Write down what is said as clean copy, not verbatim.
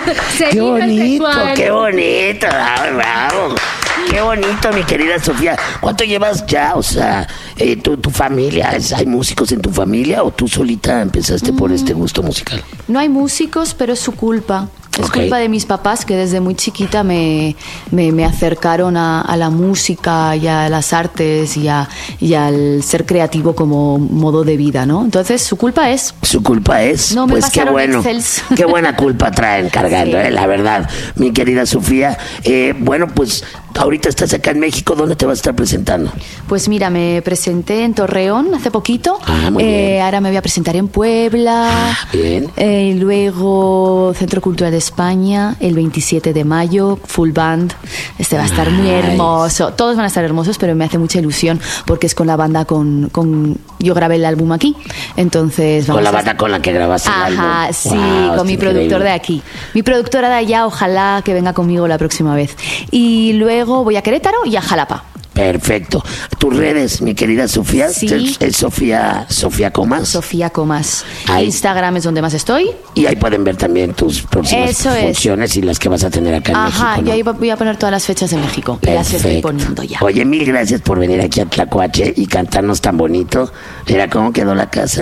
Qué bonito, qué bonito. Bravo, bravo. Qué bonito, mi querida Sofía. ¿Cuánto llevas ya? O sea, tu familia, ¿hay músicos en tu familia o tú solita empezaste por este gusto musical? No hay músicos, pero es su culpa. Es culpa de mis papás, que desde muy chiquita me acercaron a la música y a las artes y al ser creativo como modo de vida, ¿no? Entonces, su culpa es. Su culpa es. No, me pues qué bueno. Excels. Qué buena culpa traen cargando, Sí. La verdad. Mi querida Sofía, bueno, pues ahorita estás acá en México. ¿Dónde te vas a estar presentando? Pues mira, me presenté en Torreón hace poquito. Muy bien. Ahora me voy a presentar en Puebla. Bien. Luego Centro Cultural de España, el 27 de mayo, full band. Este va a estar muy hermoso. Todos van a estar hermosos, pero me hace mucha ilusión porque es con la banda yo grabé el álbum aquí. Entonces vamos con la banda con la que grabaste el álbum. Ajá, sí, Wow, con mi productor de aquí. Mi productora de allá, ojalá que venga conmigo la próxima vez. Y luego voy a Querétaro y a Jalapa. Perfecto. ¿Tus redes, mi querida Sofía? Sí. ¿Es Sofía Comas? Sofía Comas. Ahí. Instagram es donde más estoy. Y ahí pueden ver también tus próximas funciones y las que vas a tener acá en México, ¿no? Y ahí voy a poner todas las fechas de México. Y las estoy poniendo ya. Oye, mil gracias por venir aquí a Tlacuache y cantarnos tan bonito. Mira cómo quedó la casa.